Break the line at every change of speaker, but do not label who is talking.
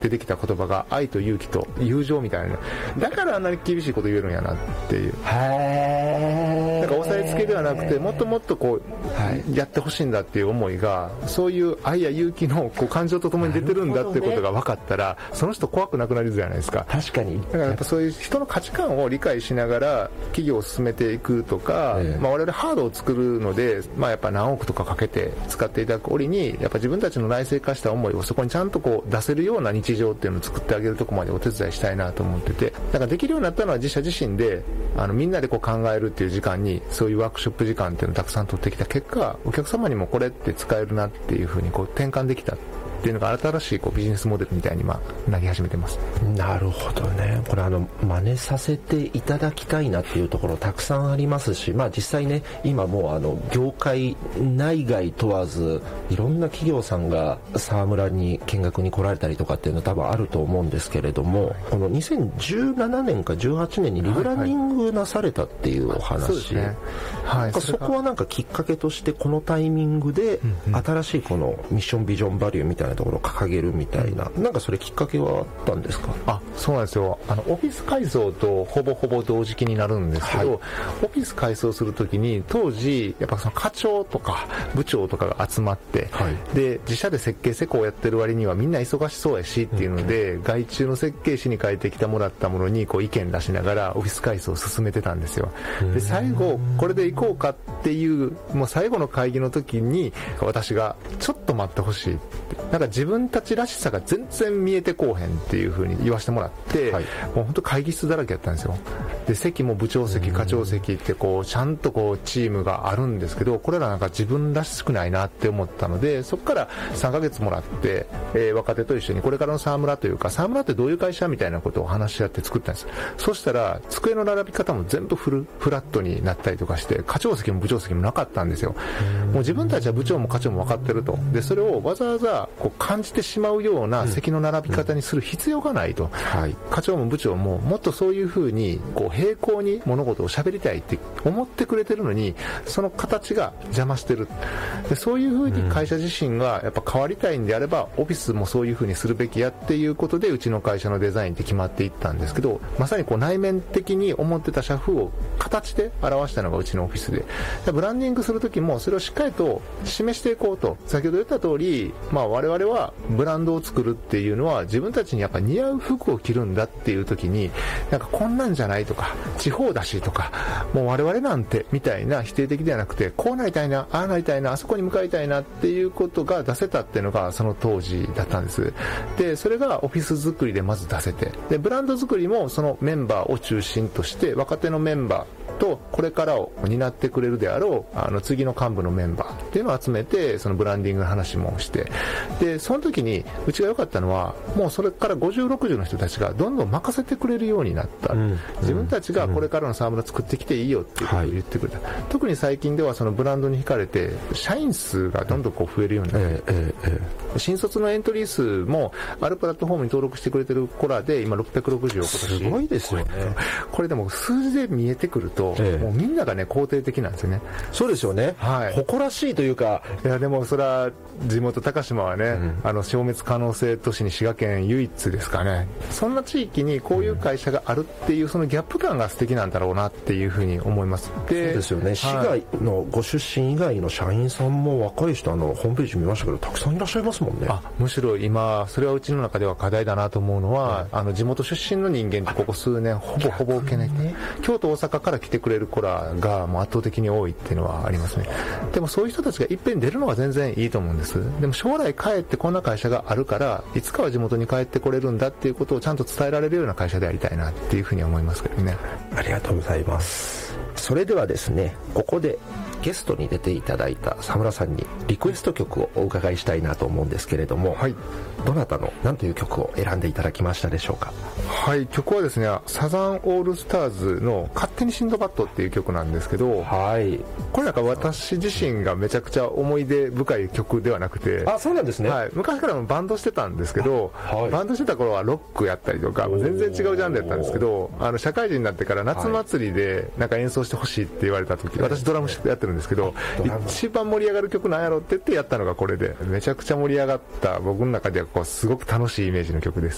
出てきた言葉が愛と勇気と友情みたいな、だからあんなに厳しいこと言えるんやなっていう。だから押さえつけではなくて、もっともっとこう、やってほしいんだっていう思いが、そういう愛や勇気のこう感情とともに出てるんだっていうことが分かったら、その人怖くなくなるじゃないですか。
確かに。
だからやっぱそういう人の価値観を理解しながら企業を進めていくとか、我々ハードを作るので、やっぱ何億とかかけて使っていただく折に、やっぱ自分たちの内製化した思いをそこにちゃんとこう出せるような日常っていうのを作ってあげるところまでお手伝いしたいなと思ってて、だからできるようになったのは自社自身でみんなでこう考えるっていう時間に、そういうワークショップ時間っていうのをたくさん取ってきた結果、お客様にもこれって使えるなっていうふうにこう転換できたっていうのが新しいこうビジネスモデルみたいに今なり始めてます。
なるほどね。これ真似させていただきたいなっていうところたくさんありますし、実際ね、今もう業界内外問わずいろんな企業さんが沢村に見学に来られたりとかっていうの多分あると思うんですけれども、この2017年か18年にリブランディングなされたっていうお話、
そうですね。
そこはなんかきっかけとしてこのタイミングで新しいこのミッションビジョンバリューみたいなところを掲げるみたいな、なんかそれきっかけはあったんですか？
そうなんですよ。オフィス改装とほぼほぼ同時期になるんですけど、オフィス改装するときに当時やっぱその課長とか部長とかが集まって、で自社で設計施工をやってる割にはみんな忙しそうやしっていうので、外注の設計士に書いてきてもらったものにこう意見出しながらオフィス改装を進めてたんですよ。で最後これで行こうかっていうもう最後の会議の時に私がちょっと待ってほしいって、なんか自分たちらしさが全然見えてこうへんっていう風に言わせてもらって、もう本当会議室だらけやったんですよ。で席も部長席課長席ってこうちゃんとこうチームがあるんですけど、これらなんか自分らしくないなって思ったので、そこから3ヶ月もらって、若手と一緒にこれからの沢村というか、沢村ってどういう会社みたいなことを話し合って作ったんです。そしたら机の並び方も全部フラットになったりとかして、課長席も部長席もなかったんですよ。もう自分たちは部長も課長も分かってると。でそれをわざわざこう感じてしまうような席の並び方にする必要がないと、課長も部長ももっとそういう風にこう平行に物事を喋りたいって思ってくれてるのに、その形が邪魔してる。でそういう風に会社自身がやっぱ変わりたいんであれば、オフィスもそういう風にするべきやっていうことでうちの会社のデザインって決まっていったんですけど、まさにこう内面的に思ってた社風を形で表したのがうちのオフィスで、ブランディングする時もそれをしっかりと示していこうと。先ほど言った通り、我々はブランドを作るっていうのは自分たちにやっぱ似合う服を着るんだっていう時に、なんかこんなんじゃないとか地方だしとかもう我々なんてみたいな否定的ではなくて、こうなりたいな、ああなりたいな、あそこに向かいたいなっていうことが出せたっていうのがその当時だったんです。でそれがオフィス作りでまず出せて、でブランド作りもそのメンバーを中心として若手のメンバーとこれからを担ってくれるであろう次の幹部のメンバーっていうのを集めて、そのブランディングの話もして、でその時にうちが良かったのは、もうそれから50、60の人たちがどんどん任せてくれるようになった、自分たちがこれからの沢村作ってきていいよっていうことを言ってくれた、特に最近ではそのブランドに惹かれて社員数がどんどんこう増えるようになって、新卒のエントリー数もあるプラットフォームに登録してくれてる子らで今660を今年、
すごいですよね。
これでも数字で見えてくると、もうみんながね肯定的なんですよね。
そうですよね、誇らしいというか。
いやでもそれは地元高島はね、消滅可能性都市に滋賀県唯一ですかね。そんな地域にこういう会社があるっていうそのギャップ感が素敵なんだろうなっていうふうに思います。
でそうですよね、滋賀のご出身以外の社員さんも若い人ホームページ見ましたけどたくさんいらっしゃいますもんね。
むしろ今それはうちの中では課題だなと思うのは、地元出身の人間ってここ数年ほぼ受けない、京都大阪から来てくれる子らがもう圧倒的に多いっていうのはありますね。でもそういう人たちがいっぺん出るのは全然いいと思うんです。でも将来帰ってこんな会社があるからいつかは地元に帰ってこれるんだっていうことをちゃんと伝えられるような会社でありたいなっていうふうに思いますけどね。
ありがとうございます。それではですね、ここでゲストに出ていただいた沢村さんにリクエスト曲をお伺いしたいなと思うんですけれども、どなたの何という曲を選んでいただきましたでしょうか？
曲はですね、サザンオールスターズの勝手にシンドバッドっていう曲なんですけど、これなんか私自身がめちゃくちゃ思い出深い曲ではなくて、
そうなんですね、
昔からもバンドしてたんですけど、バンドしてた頃はロックやったりとか全然違うジャンルやったんですけど、社会人になってから夏祭りでなんか演奏してほしいって言われた時、私ドラムやってるんですけど、一番盛り上がる曲なんやろって言ってやったのがこれで、めちゃくちゃ盛り上がった、僕の中ではすごく楽しいイメージの曲です。